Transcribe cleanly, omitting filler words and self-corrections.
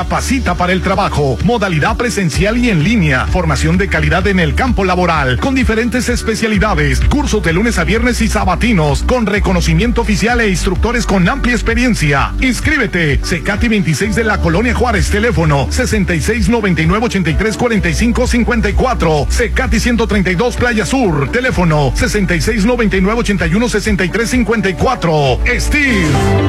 Capacita para el trabajo, modalidad presencial y en línea, formación de calidad en el campo laboral, con diferentes especialidades, cursos de lunes a viernes y sabatinos, con reconocimiento oficial e instructores con amplia experiencia. Inscríbete, Cecati 26 de la Colonia Juárez, teléfono 6699-834554, Cecati 132 Playa Sur, teléfono 6699-816354. Steve.